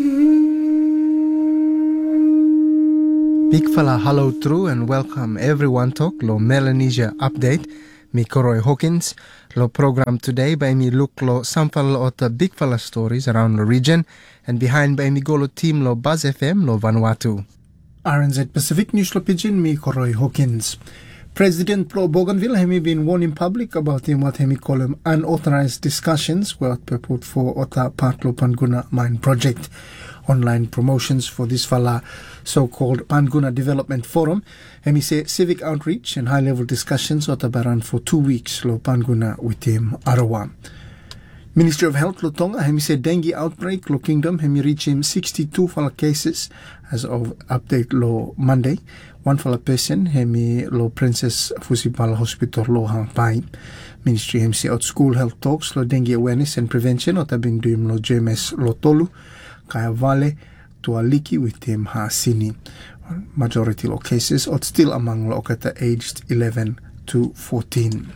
Big fella hello through and welcome everyone talk lo Melanesia update. Mi Koroi Hawkins. Lo program today by me look lo sample of the big fella stories around the region and behind by me go lo team lo Buzz F M lo Vanuatu. R N Z Pacific News lo Pigeon, me Koroi Hawkins. President Pro Bougainville has been warned in public about him what he call him unauthorized discussions were put for Ota Patlo Panguna mine project. Online promotions for this fala so-called Panguna Development Forum. And he say civic outreach and high-level discussions Ota Baran for two weeks lo Panguna with him Arawa. Ministry of Health lo Tonga hemi say dengue outbreak lo kingdom hemi reach him sixty-two fala cases as of update lo Monday. One fala person hemi lo Princess Fusibala Hospital lo hang pai. Ministry hemi say out school health talks lo dengue awareness and prevention ota bin duim lo J M S lo tolu kaya vale tualiki with him ha sini. Majority lo cases ot still among lo okata aged eleven to fourteen.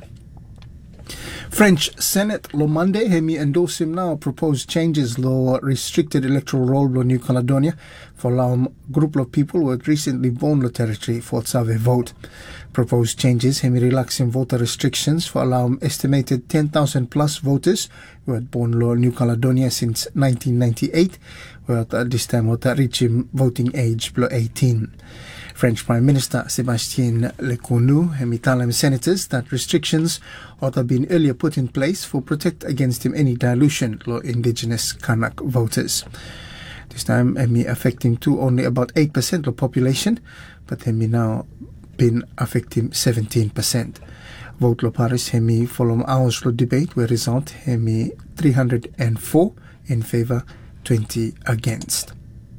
French Senate lo Monday hemi endorse him now proposed changes lo restricted electoral roll lo New Caledonia for allow group of people who had recently born lo territory for Tsave vote. Proposed changes hemi relaxing voter restrictions for allow estimated ten thousand plus voters who had born lo New Caledonia since nineteen ninety-eight, who at this time what reach him voting age below eighteen. French Prime Minister Sébastien Lecornu hemi tell him senators that restrictions ought to have been earlier put in place for protect against him any dilution lo indigenous Kanak voters. This time hemi affecting to only about eight percent of population, but hemi now been affecting seventeen percent. Vote lo Paris hemi follow hours lo debate where result hemi three hundred four in favor, twenty against.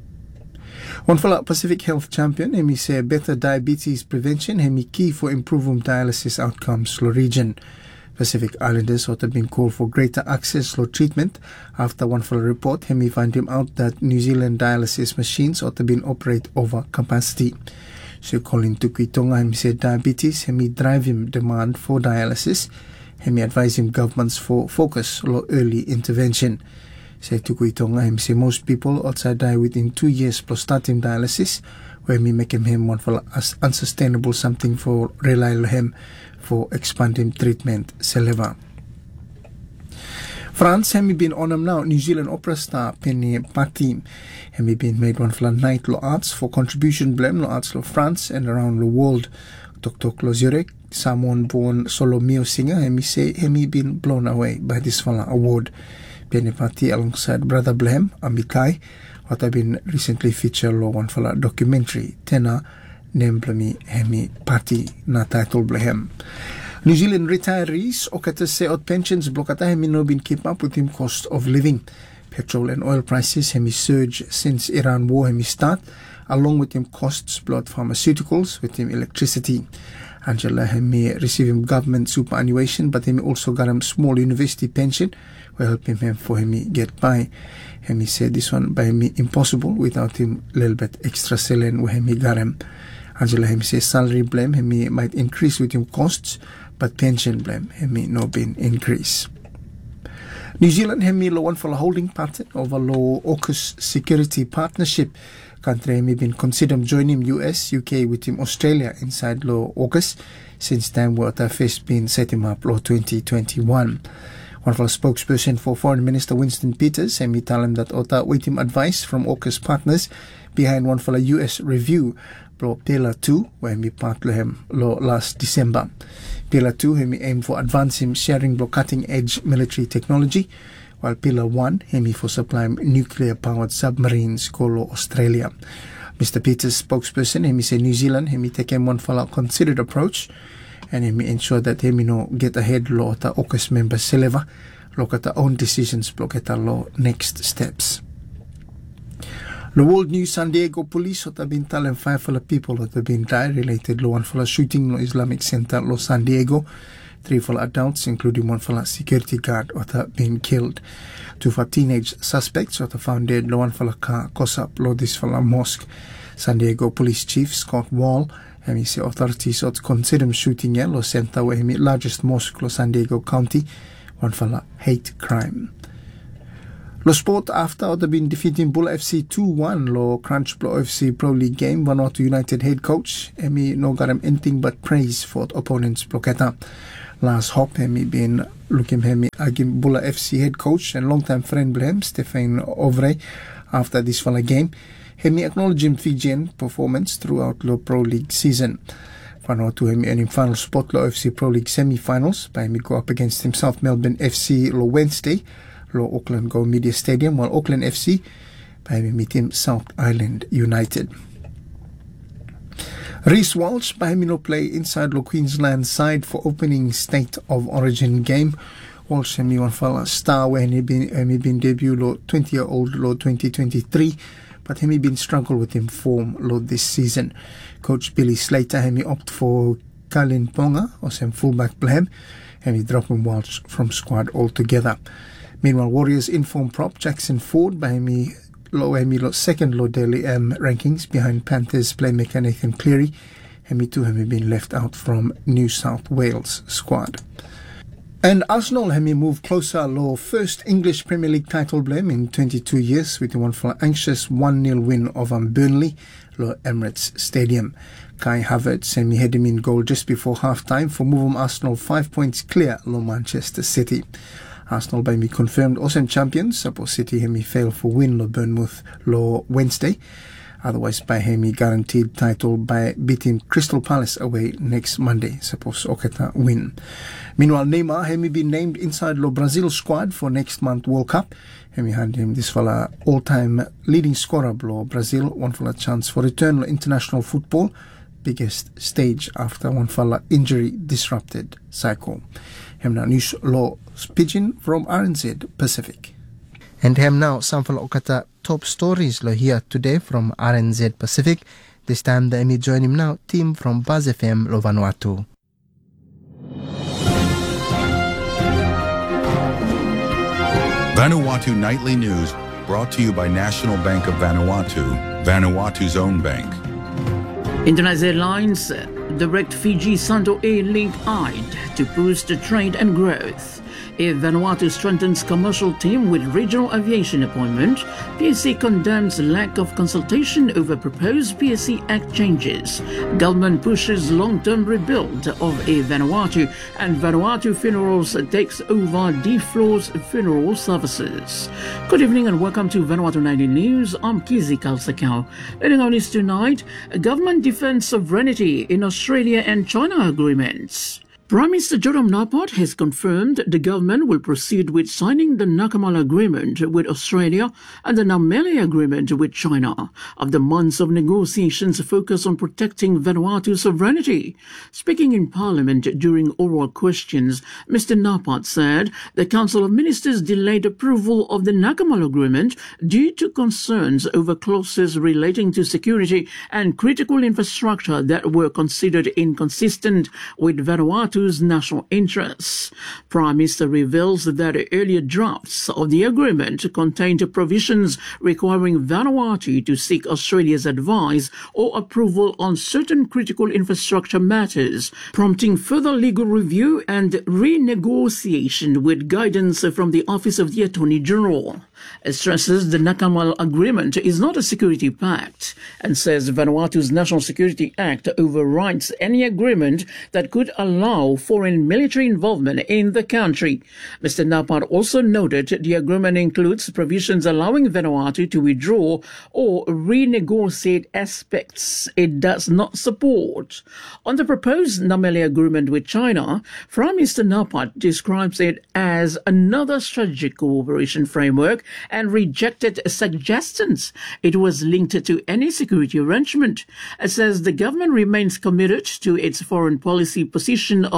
One for Pacific Health Champion, hemi say better diabetes prevention, hemi key for improving dialysis outcomes lo region. Pacific Islanders ought to have been called for greater access to treatment after one for a report, hemi find him out that New Zealand dialysis machines ought to have been operate over capacity. So calling to Kuitonga, hemi say diabetes, hemi drive him demand for dialysis, hemi advise him governments for focus lo early intervention. Say to Kuitonga, him say most people outside die within two years plus starting dialysis, where me make him him one for as unsustainable something for rely on him for expanding treatment seleva. France hemi been on him now New Zealand opera star Penny Patti hemi been made one for night lo arts for contribution blame lo arts lo France and around the world. Doctor Clozurek, someone born solo mio singer, hemi say hemi been blown away by this fella award. Penny Patti alongside brother Blehem Amikai, what have been recently featured lo one fella documentary Tena Nemblemi hemi Patti na title Blehem. New Zealand retirees okata say out pensions blokata hemi no been keep up with him cost of living. Petrol and oil prices hemi surge since Iran war hemi start, along with him costs blood pharmaceuticals with him electricity. Angela hemi receive him government superannuation, but hemi also got him small university pension will help him for hemi get by. Hemi said this one by hemi impossible without him little bit extra selling where hemi got him. Angela hemi say salary blame hemi might increase with him costs, but pension blame hemi no been increase. New Zealand hemi lo one for a holding pattern over lo AUKUS security partnership. Country hemi been considered joining U S, U K with him Australia inside lo AUKUS since time what have first been set him up lo twenty twenty-one. One for a spokesperson for Foreign Minister Winston Peters hemi tell him that Ota wait him advice from AUKUS partners behind one for a U S review lo Pillar two where hemi part lo him lo last December. Pillar two hemi aim for advancing sharing lo cutting edge military technology, while Pillar one hemi for supplying nuclear powered submarines colo Australia. Mister Peters spokesperson hemi say New Zealand hemi take him one for a considered approach and hemi ensure that hemi no get ahead lo ta AUKUS members seleva lo kata own decisions lo kata lo next steps. The World News San Diego Police have been telling five fella people that have been died related to one fella shooting no Islamic Center Los San Diego. Three fella adults, including one fella security guard, have been killed. Two for teenage suspects have found dead. No one fella car cosap lo this fella mosque. San Diego Police Chief Scott Wall and he said authorities ought to consider shooting at Los Center, where he largest mosque Los San Diego County. One fella hate crime. Lo sport after had been defeating Bull F C two one lo Crunch Blow F C Pro League game. Vanuatu United head coach Emi no got him anything but praise for the opponents blocketa. Last hop Emi been looking Emi again Bulla F C head coach and longtime friend Blem Stefan Ovre after this fella game. Emi acknowledging Fijian performance throughout lo Pro League season. Vanuatu Emi earning final spot lo F C Pro League semi-finals by Emi go up against himself Melbourne F C lo Wednesday. Lo Auckland Go Media Stadium, while Auckland F C by meet him South Island United. Reece Walsh by no play inside Lo Queensland side for opening State of Origin game. Walsh and me one fella star when he been he been debut lo twenty year old lo twenty twenty-three, but he been struggle with him form lo this season. Coach Billy Slater he opt for Kalin Ponga or some fullback blame and he dropping Walsh from squad altogether. Meanwhile, Warriors inform prop Jackson Ford by me low Emi lo second low daily M rankings behind Panthers playmaker Nathan Cleary. Emi too have been left out from New South Wales squad. And Arsenal have moved closer low first English Premier League title blame in twenty-two years with one for anxious one nil win over Burnley low Emirates Stadium. Kai Havertz semi had him in goal just before half time for moving Arsenal five points clear low Manchester City. Arsenal by me confirmed awesome champions. Suppose City hemi fail for win lo Bournemouth lo Wednesday. Otherwise by hemi guaranteed title by beating Crystal Palace away next Monday. Suppose Oketa win. Meanwhile Neymar hemi been named inside lo Brazil squad for next month World Cup. Hemi hand him this fella all-time leading scorer lo Brazil. One fella chance for return lo international football. Biggest stage after one fella injury disrupted cycle. Hem now news law pigeon from R N Z Pacific. And hem now some fella okata top stories lo here today from R N Z Pacific. This time the Emi join him now team from Buzz F M lo Vanuatu. Vanuatu Nightly News brought to you by National Bank of Vanuatu, Vanuatu's own bank. International Airlines direct Fiji Santo Air Link I D to boost trade and growth. Air Vanuatu strengthens commercial team with regional aviation appointment. P S C condemns lack of consultation over proposed P S C Act changes. Government pushes long-term rebuild of Air Vanuatu, and Vanuatu Funerals takes over D-Floor's funeral services. Good evening and welcome to Vanuatu Nightly News. I'm Kizi Kalsakau. Leading on is tonight, government defends sovereignty in Australia and China agreements. Prime Minister Joram Napot has confirmed the government will proceed with signing the Nakamala Agreement with Australia and the Namele Agreement with China after months of negotiations focused on protecting Vanuatu's sovereignty. Speaking in Parliament during oral questions, Mister Napot said the Council of Ministers delayed approval of the Nakamala Agreement due to concerns over clauses relating to security and critical infrastructure that were considered inconsistent with Vanuatu's national interests. Prime Minister reveals that earlier drafts of the agreement contained provisions requiring Vanuatu to seek Australia's advice or approval on certain critical infrastructure matters, prompting further legal review and renegotiation with guidance from the Office of the Attorney General. It stresses the Nakamala Agreement is not a security pact and says Vanuatu's National Security Act overrides any agreement that could allow foreign military involvement in the country. Mister Napot also noted the agreement includes provisions allowing Vanuatu to withdraw or renegotiate aspects it does not support. On the proposed Namele agreement with China, Prime Minister Napot describes it as another strategic cooperation framework and rejected suggestions it was linked to any security arrangement. It says the government remains committed to its foreign policy position of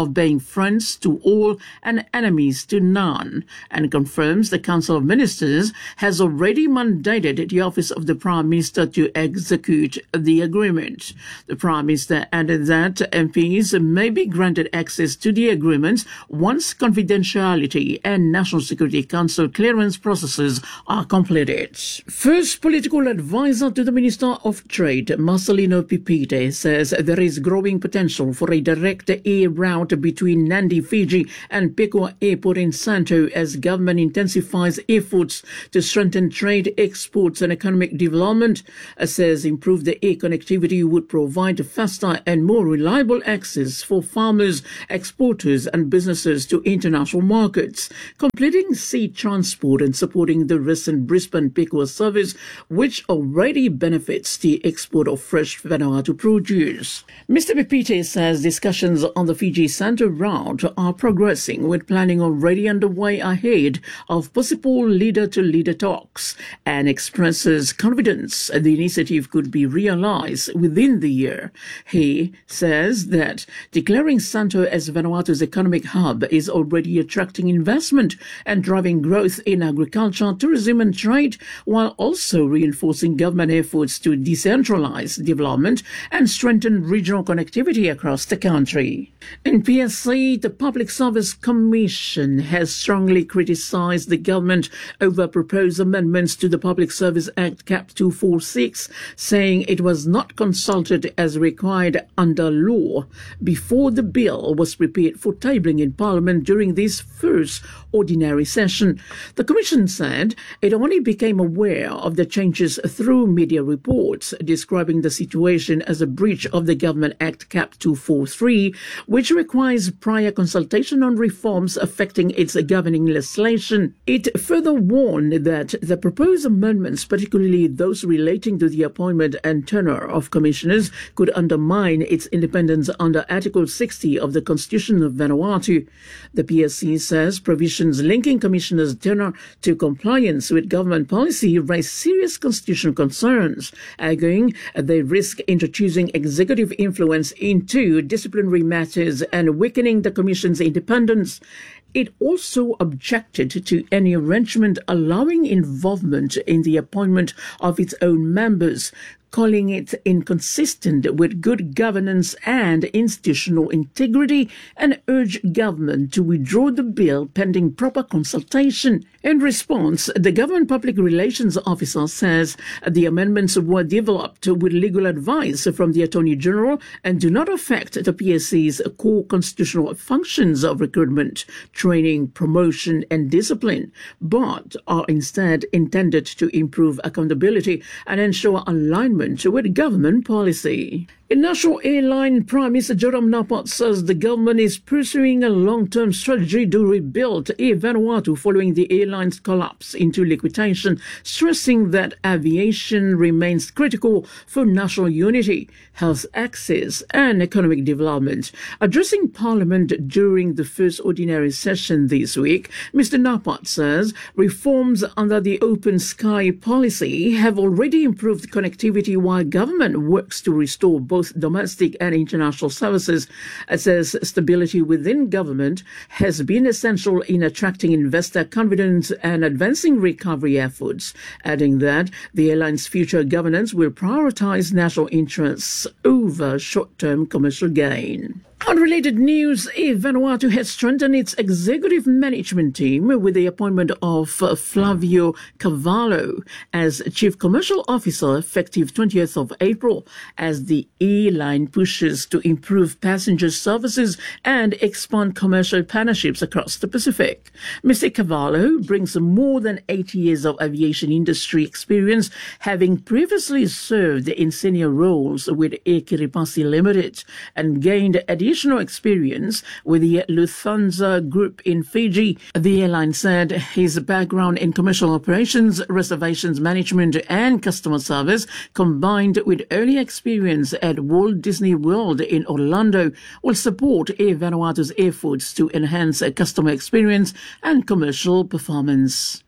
of being friends to all and enemies to none, and confirms the Council of Ministers has already mandated the Office of the Prime Minister to execute the agreement. The Prime Minister added that M Ps may be granted access to the agreement once confidentiality and National Security Council clearance processes are completed. First political advisor to the Minister of Trade, Marcelino Pipite, says there is growing potential for a direct air route between Nandi, Fiji and Pekua Airport in Santo as government intensifies efforts to strengthen trade, exports and economic development. Uh, says improved air connectivity would provide faster and more reliable access for farmers, exporters and businesses to international markets, completing sea transport and supporting the recent Brisbane-Pekua service, which already benefits the export of fresh Vanuatu produce. Mister Pipite says discussions on the Fiji-Santo route are progressing, with planning already underway ahead of possible leader-to-leader talks, and expresses confidence the initiative could be realized within the year. He says that declaring Santo as Vanuatu's economic hub is already attracting investment and driving growth in agriculture, tourism and trade, while also reinforcing government efforts to decentralize development and strengthen regional connectivity across the country. In P S C, the Public Service Commission has strongly criticized the government over proposed amendments to the Public Service Act Cap two forty-six, saying it was not consulted as required under law before the bill was prepared for tabling in Parliament during this first ordinary session. The Commission said it only became aware of the changes through media reports, describing the situation as a breach of the Government Act Cap two forty-three, which requires prior consultation on reforms affecting its governing legislation. It further warned that the proposed amendments, particularly those relating to the appointment and tenure of commissioners, could undermine its independence under Article sixty of the Constitution of Vanuatu. The P S C says provisions linking commissioners' tenure to compliance with government policy raise serious constitutional concerns, arguing they risk introducing executive influence into disciplinary matters and weakening the Commission's independence. It also objected to any arrangement allowing involvement in the appointment of its own members, calling it inconsistent with good governance and institutional integrity, and urged government to withdraw the bill pending proper consultation. In response, the Government Public Relations Officer says the amendments were developed with legal advice from the Attorney General and do not affect the P S C's core constitutional functions of recruitment, training, promotion and discipline, but are instead intended to improve accountability and ensure alignment with government policy. In National Airline, Prime Minister Joram Napat says the government is pursuing a long-term strategy to rebuild Air Vanuatu following the airline's collapse into liquidation, stressing that aviation remains critical for national unity, health access and economic development. Addressing Parliament during the first ordinary session this week, Mister Napat says reforms under the Open Sky policy have already improved connectivity while government works to restore both domestic and international services. It says stability within government has been essential in attracting investor confidence and advancing recovery efforts, adding that the airline's future governance will prioritize national interests over short-term commercial gain. Unrelated news, Air Vanuatu has strengthened its executive management team with the appointment of Flavio Cavallo as Chief Commercial Officer effective twentieth of April, as the airline pushes to improve passenger services and expand commercial partnerships across the Pacific. Mister Cavallo brings more than eighty years of aviation industry experience, having previously served in senior roles with Air Kiribati Limited and gained additional Additional experience with the Lufthansa Group in Fiji. The airline said his background in commercial operations, reservations management and customer service, combined with early experience at Walt Disney World in Orlando, will support Air Vanuatu's efforts to enhance customer experience and commercial performance.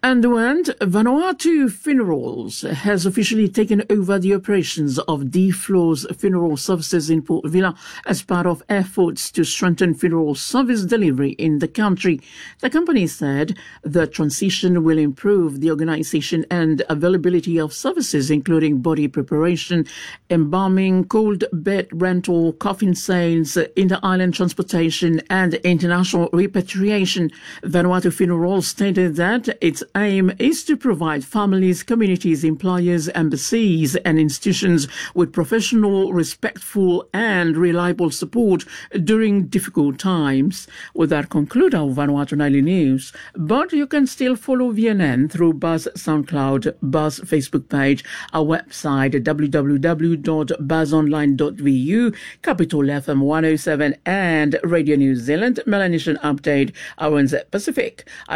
And when Vanuatu Funerals has officially taken over the operations of D Flows Funeral Services in Port Vila as part of efforts to strengthen funeral service delivery in the country. The company said the transition will improve the organization and availability of services, including body preparation, embalming, cold bed rental, coffin sales, inter-island transportation, and international repatriation. Vanuatu Funerals stated that its aim is to provide families, communities, employers, embassies, and institutions with professional, respectful, and reliable support during difficult times. With that, conclude our Vanuatu Nightly News. But you can still follow V N N through Buzz SoundCloud, Buzz Facebook page, our website w w w dot buzz online dot v u, Capital F M one oh seven, and Radio New Zealand, Melanesian Update, R N Z Pacific.